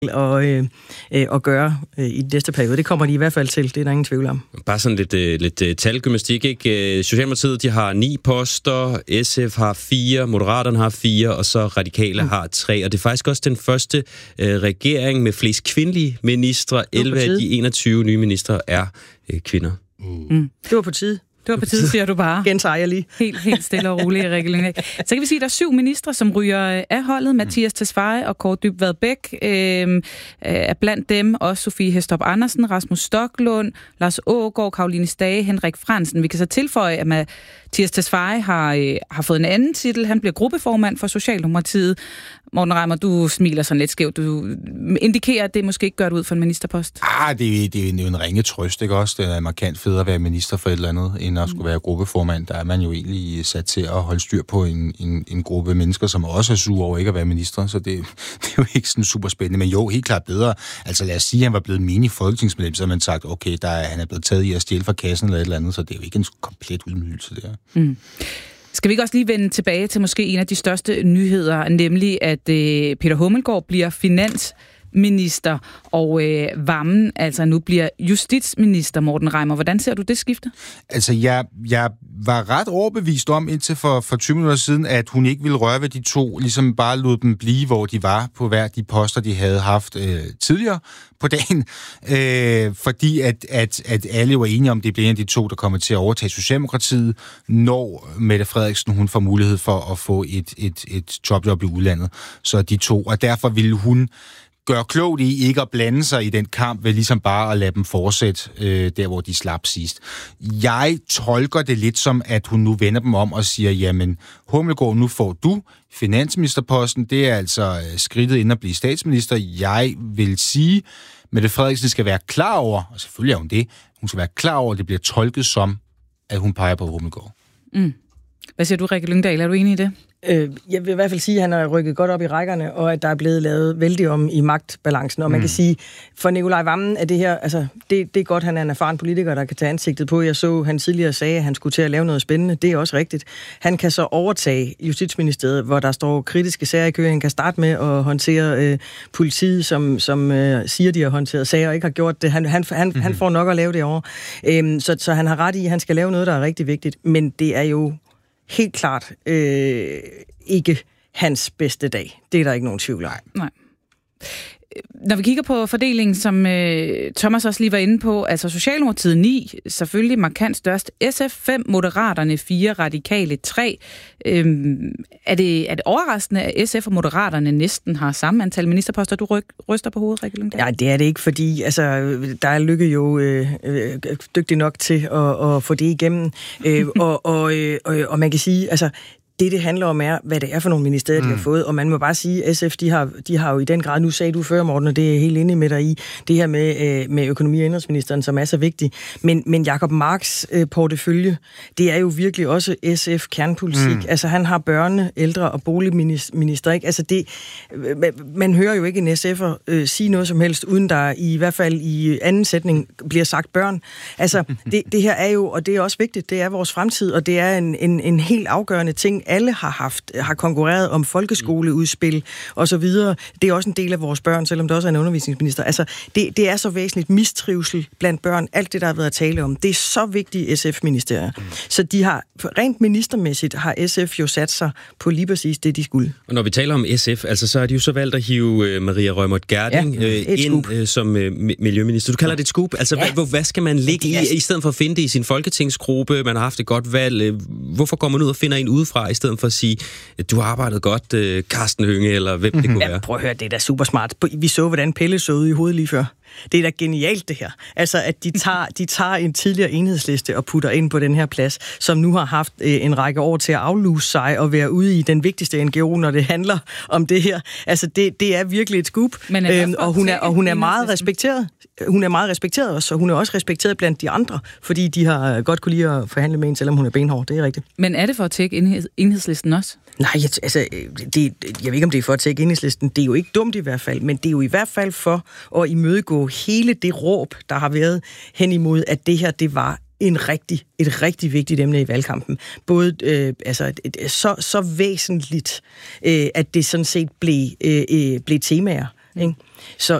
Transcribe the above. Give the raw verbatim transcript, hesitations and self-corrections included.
og, øh, øh, at gøre øh, i den næste periode. Det kommer de i hvert fald til, det er der ingen tvivl om. Bare sådan lidt, øh, lidt øh, talgymnastik, ikke? Socialdemokratiet, de har ni poster, S F har fire, Moderaterne har fire, og så Radikale mm. har tre. Og det er faktisk også den første øh, regering med flest kvindelige ministre. elleve af de enogtyve nye ministre er øh, kvinder. Mm. Det var på tide. Det var på tide, siger du bare. Gentager jeg lige. Helt, helt stille og roligt, Rikke Lyngdal. Så kan vi sige, at der er syv ministre, som ryger af holdet. Mathias Tesfaye og Kaare Dybvad Bek øh, er blandt dem. Også Sofie Hæstorp Andersen, Rasmus Stoklund, Lars Aagaard, Caroline Stage, Henrik Frandsen. Vi kan så tilføje, at Mathias Tesfaye har, øh, har fået en anden titel. Han bliver gruppeformand for Socialdemokratiet. Morten Reimer, du smiler sådan lidt skævt. Du indikerer, at det måske ikke gør det ud for en ministerpost. Ah, det er, det er jo en ringe trøst, ikke også? Det er markant fedt at være minister for et eller andet, end at skulle være gruppeformand. Der er man jo egentlig sat til at holde styr på en, en, en gruppe mennesker, som også er sure over ikke at være minister, så det, det er jo ikke sådan super spændende. Men jo, helt klart bedre. Altså lad os sige, at han var blevet menig folketingsmedlem, så har man sagt, okay, der er, han er blevet taget i at stjæle fra kassen eller et eller andet, så det er jo ikke en komplet udmygelse der. Mm. Skal vi ikke også lige vende tilbage til måske en af de største nyheder, nemlig at øh, Peter Hummelgaard bliver finansminister, og øh, Wammen altså nu bliver justitsminister, Morten Reimer. Hvordan ser du det skifte? Altså, jeg, jeg var ret overbevist om indtil for, for tyve minutter siden, at hun ikke ville røre ved de to, ligesom bare lod dem blive, hvor de var på hver de poster, de havde haft øh, tidligere på dagen, øh, fordi at, at, at alle var enige om, at det bliver en af de to, der kommer til at overtage Socialdemokratiet, når Mette Frederiksen hun får mulighed for at få et, et, et topjob i udlandet. Så de to, og derfor ville hun gøre klogt i ikke at blande sig i den kamp, ved ligesom bare at lade dem fortsætte øh, der, hvor de slap sidst. Jeg tolker det lidt som, at hun nu vender dem om og siger, jamen, Hummelgaard, nu får du finansministerposten. Det er altså skridtet ind at blive statsminister. Jeg vil sige, Mette Frederiksen skal være klar over, og selvfølgelig er hun det, hun skal være klar over, at det bliver tolket som, at hun peger på Hummelgaard. Mm. Hvad siger du, Rikke Lyngdal? Er du enig i det? Jeg vil i hvert fald sige, at han har rykket godt op i rækkerne, og at der er blevet lavet vældig om i magtbalancen. Og mm. man kan sige, for Nikolaj Wammen er det her, altså det, det er godt, han er en erfaren politiker, der kan tage ansigtet på. Jeg så, han tidligere sagde, at han skulle til at lave noget spændende. Det er også rigtigt. Han kan så overtage Justitsministeriet, hvor der står kritiske sager i kø. Han kan starte med at håndtere øh, politiet, som, som øh, siger, de har håndteret sager og ikke har gjort det. Han, han, han, mm-hmm. han får nok at lave det over. Øhm, så, så han har ret i, at han skal lave noget, der er rigtig vigtigt. Men det er jo helt klart øh, ikke hans bedste dag. Det er der ikke nogen tvivl om. Nej. Når vi kigger på fordelingen, som øh, Thomas også lige var inde på, altså Socialdemokratiet ni, selvfølgelig markant størst, S F fem, Moderaterne fire, Radikale tre. Øhm, er, det, er det overraskende, at S F og Moderaterne næsten har samme antal ministerposter? Du ryk, ryster på hovedet, Rikke Lyngdal? Nej, det er det ikke, fordi altså, der er Lykke jo øh, øh, dygtig nok til at, at få det igennem. øh, og, og, øh, og man kan sige, altså det, det handler om, er, hvad det er for nogle ministerier, mm. de har fået. Og man må bare sige, at S F, de har, de har jo i den grad, nu sagde du før, Morten, og det er helt inde med dig i, det her med, øh, med økonomi- og indrigsministeren, som er så vigtig. Men, men Jacob Marks øh, portefølje, det er jo virkelig også S F-kernpolitik. Mm. Altså, han har børne-, ældre- og boligminister, ikke? Altså, det, man hører jo ikke en S F'er øh, sige noget som helst, uden der i hvert fald i anden sætning bliver sagt børn. Altså, det, det her er jo, og det er også vigtigt, det er vores fremtid, og det er en, en, en helt afgørende ting. Alle har haft, har konkurreret om folkeskoleudspil og så videre. Det er også en del af vores børn, selvom det også er en undervisningsminister. Altså, det, det er så væsentligt mistrivsel blandt børn. Alt det, der har været at tale om. Det er så vigtigt S F-ministerier. Mm. Så de har, rent ministermæssigt, har S F jo sat sig på lige præcis det, de skulle. Og når vi taler om S F, altså så har de jo så valgt at hive uh, Maria Reumert Gjerding ja, uh, ind uh, som uh, miljøminister. Du kalder det et scoop. Altså, ja. hvad, hvad skal man ligge i, i stedet for at finde det i sin folketingsgruppe? Man har haft et godt valg. Hvorfor går man ud og finder en udefra, i stedet for at sige, at du har arbejdet godt, uh, Karsten Hønge, eller hvem mm-hmm. det kunne ja, være? Prøv at høre, det er da super smart. Vi så, hvordan Pelle så ud i hovedet lige før. Det er da genialt, det her. Altså, at de tager, de tager en tidligere enhedsliste og putter ind på den her plads, som nu har haft øh, en række år til at afluse sig og være ude i den vigtigste N G O, når det handler om det her. Altså, det, det er virkelig et scoop. Øhm, og hun er, og hun er meget respekteret. Hun er meget respekteret også, og hun er også respekteret blandt de andre, fordi de har godt kunne lide at forhandle med hende, selvom hun er benhård. Det er rigtigt. Men er det for at tække enhedslisten også? Nej, jeg, altså, det, jeg ved ikke, om det er for at tække enhedslisten. Det er jo ikke dumt i hvert fald, men det er jo i hvert fald for at imødegå hele det råb, der har været hen imod, at det her, det var en rigtig, et rigtig vigtigt emne i valgkampen. Både øh, altså, et, så, så væsentligt, øh, at det sådan set blev, øh, blev temaer Ikke? Så,